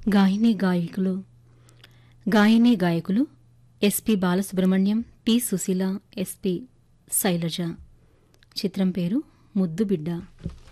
గాయని గాయకులు SP Balasubrahmanyam, P Susheela, SP Shailaja. చిత్రం పేరు ముద్దుబిడ్డ.